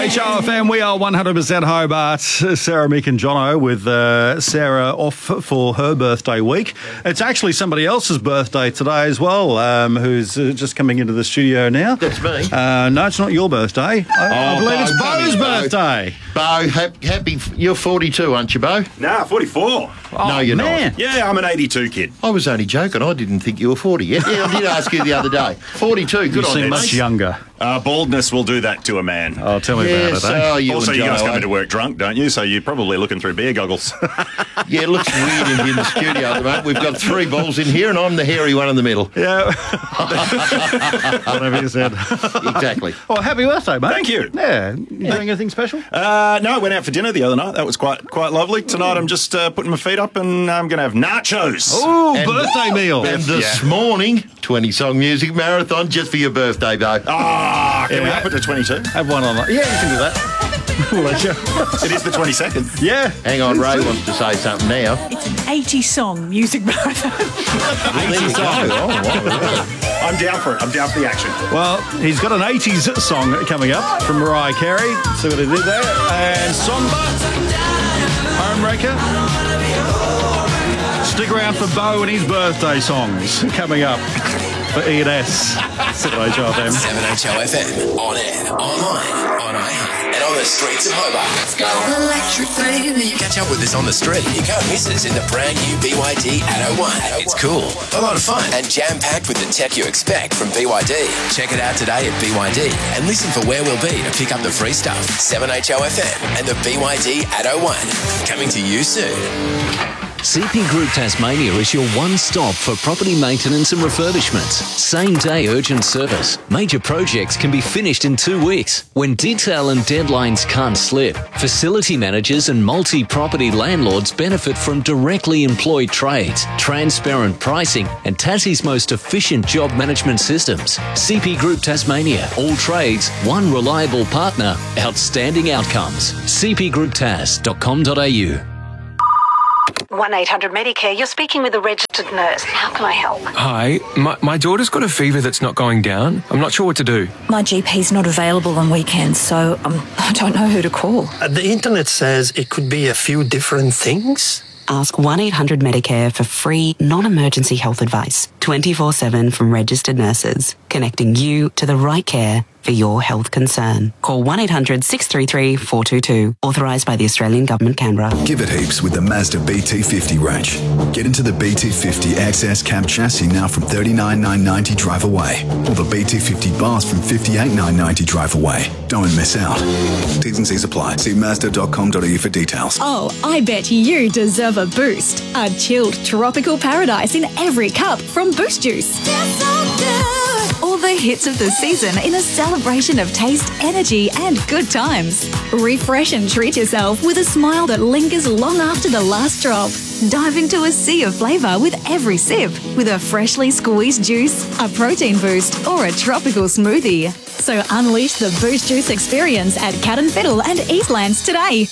7HOFM, we are 100% Hobart. Sarah, Mick and Jono with Sarah off for her birthday week. It's actually somebody else's birthday today as well, who's just coming into the studio now. That's me. No, it's not your birthday. I believe it's Bo's birthday. Bo, happy. You're 42, aren't you, Bo? Nah, 44. No, you're man. not. Yeah, I'm an 82 kid. I was only joking. I didn't think you were 40 yet. Yeah, I did ask you the other day. 42, good You on seem you, much mate. younger. Baldness will do that to a man. Oh, tell me Yes, about it, eh? you Also, and you guys Jono, come into work drunk, don't you? So you're probably looking through beer goggles. Yeah, it looks weird in the studio at the moment. We've got three balls in here and I'm the hairy one in the middle. Yeah. Whatever you said. Exactly. Oh, happy birthday, mate. Thank you. Yeah. You doing anything special? No, I went out for dinner the other night. That was quite lovely. Tonight I'm just putting my feet up and I'm going to have nachos. Oh, And- birthday meal. And this morning, 20-song music marathon just for your birthday, Bo. Can we up it to 22? Have one on. Yeah, you can do that. We'll let you. It is the 22nd. Yeah. Hang on, Ray wants to say something now. It's an 80-song music marathon. 80 songs. Oh, wow. I'm down for it. I'm down for the action. Well, he's got an 80s song coming up from Mariah Carey. See what he did there. And Somba, Homebreaker. Stick around for Bo and his birthday songs coming up for E&S. 7HOFM. 7HOFM. On air, online, on iHeart, and on the streets of Hobart. Let's go. Electric baby. Catch up with us on the street. You can't miss us in the brand new BYD Atto 1. It's cool, a lot of fun, and jam-packed with the tech you expect from BYD. Check it out today at BYD and listen for where we'll be to pick up the free stuff. 7HOFM and the BYD Atto 1. Coming to you soon. CP Group Tasmania is your one-stop for property maintenance and refurbishments. Same-day urgent service. Major projects can be finished in 2 weeks. When detail and deadlines can't slip, facility managers and multi-property landlords benefit from directly employed trades, transparent pricing, and Tassie's most efficient job management systems. CP Group Tasmania. All trades, one reliable partner, outstanding outcomes. cpgrouptas.com.au. 1-800-Medicare. You're speaking with a registered nurse. How can I help? Hi, my daughter's got a fever that's not going down. I'm not sure what to do. My GP's not available on weekends, so I don't know who to call. The internet says it could be a few different things. Ask 1-800-Medicare for free, non-emergency health advice, 24/7 from registered nurses, connecting you to the right care for your health concern. Call 1-800-633-422, authorised by the Australian Government, Canberra. Give it heaps with the Mazda BT50 range. Get into the BT50 XS cab chassis now from $39,990 drive away, or the BT50 Bars from $58,990 drive away. Don't miss out. T's and C's apply. See Mazda.com.au for details. Oh, I bet you deserve a boost. A chilled tropical paradise in every cup from Boost Juice. All the hits of the season in a celebration of taste, energy, and good times. Refresh and treat yourself with a smile that lingers long after the last drop. Dive into a sea of flavour with every sip, with a freshly squeezed juice, a protein boost, or a tropical smoothie. So unleash the Boost Juice experience at Cat & Fiddle and Eastlands today.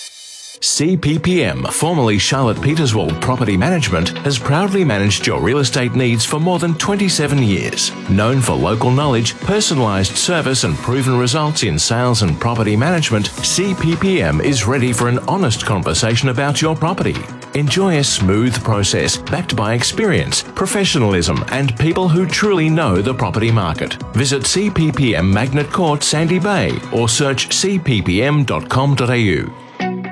CPPM, formerly Charlotte Peterswald Property Management, has proudly managed your real estate needs for more than 27 years. Known for local knowledge, personalised service and proven results in sales and property management, CPPM is ready for an honest conversation about your property. Enjoy a smooth process backed by experience, professionalism and people who truly know the property market. Visit CPPM Magnet Court, Sandy Bay or search cppm.com.au.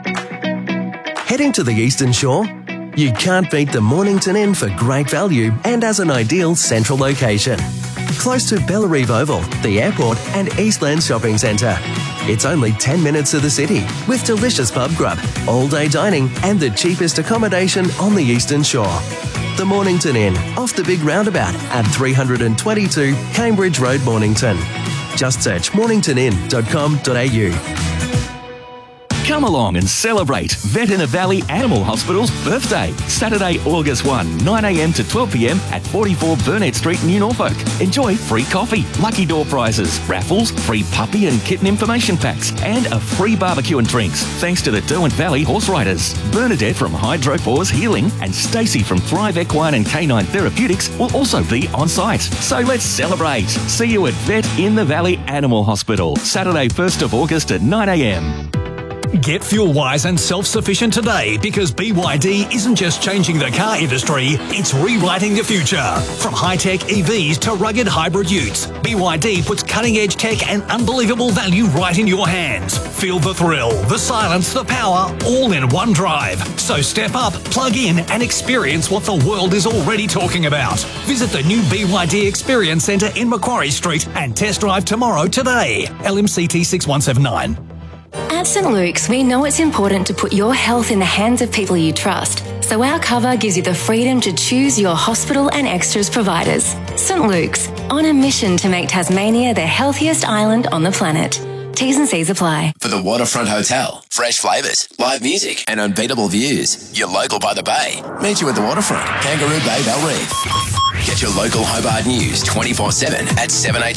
Heading to the Eastern Shore? You can't beat the Mornington Inn for great value and as an ideal central location. Close to Bellarive Oval, the airport and Eastland Shopping Centre. It's only 10 minutes to the city with delicious pub grub, all-day dining and the cheapest accommodation on the Eastern Shore. The Mornington Inn, off the big roundabout at 322 Cambridge Road, Mornington. Just search morningtonin.com.au. Come along and celebrate Vet in a Valley Animal Hospital's birthday. Saturday, August 1, 9 a.m. to 12 p.m. at 44 Burnett Street, New Norfolk. Enjoy free coffee, lucky door prizes, raffles, free puppy and kitten information packs, and a free barbecue and drinks, thanks to the Derwent Valley Horse Riders. Bernadette from Hydropaws Healing and Stacey from Thrive Equine and Canine Therapeutics will also be on site. So let's celebrate. See you at Vet in the Valley Animal Hospital, Saturday 1st of August at 9 a.m. Get fuel-wise and self-sufficient today, because BYD isn't just changing the car industry, it's rewriting the future. From high-tech EVs to rugged hybrid utes, BYD puts cutting-edge tech and unbelievable value right in your hands. Feel the thrill, the silence, the power, all in one drive. So step up, plug in and experience what the world is already talking about. Visit the new BYD Experience Centre in Macquarie Street and test drive tomorrow today. LMCT 6179. At St Luke's, we know it's important to put your health in the hands of people you trust, so our cover gives you the freedom to choose your hospital and extras providers. St Luke's, on a mission to make Tasmania the healthiest island on the planet. T's and C's apply. For the Waterfront Hotel, fresh flavours, live music and unbeatable views. You're local by the bay. Meet you at the Waterfront, Kangaroo Bay, Belrive. Get your local Hobart news 24/7 at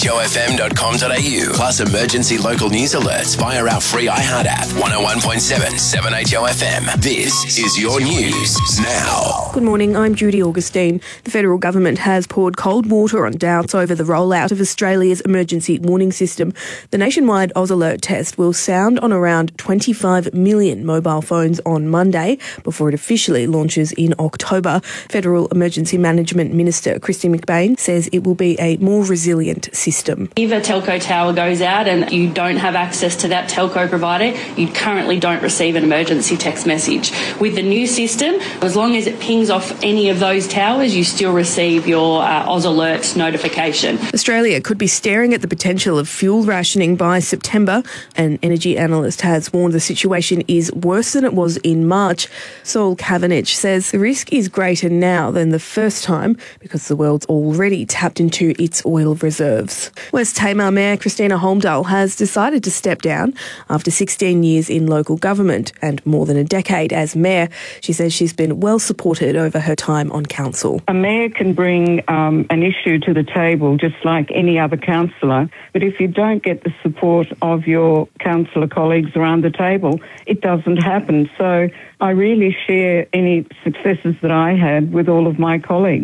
7hofm.com.au. Plus emergency local news alerts via our free iHeart app. 101.7 7HOFM. This is your news now. Good morning, I'm Judy Augustine. The federal government has poured cold water on doubts over the rollout of Australia's emergency warning system. The nationwide Oz Alert test will sound on around 25 million mobile phones on Monday before it officially launches in October. Federal Emergency Management Minister Christy McBain says it will be a more resilient system. If a telco tower goes out and you don't have access to that telco provider, you currently don't receive an emergency text message. With the new system, as long as it pings off any of those towers, you still receive your Oz Alert notification. Australia could be staring at the potential of fuel rationing by September. An energy analyst has warned the situation is worse than it was in March. Saul Cavendish says the risk is greater now than the first time because the world's already tapped into its oil reserves. West Tamar Mayor Christina Holmdahl has decided to step down after 16 years in local government and more than a decade as mayor. She says she's been well supported over her time on council. A mayor can bring an issue to the table just like any other councillor, but if you don't get the support of your councillor colleagues around the table, it doesn't happen. So I really share any successes that I had with all of my colleagues.